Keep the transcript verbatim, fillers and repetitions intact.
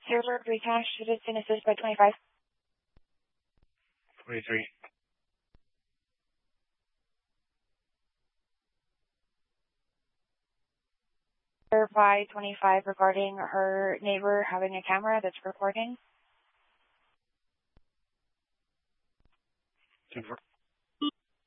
Server recache, citizen assist by twenty-five. twenty-three. Verify twenty-five regarding her neighbor having a camera that's recording. Ten four.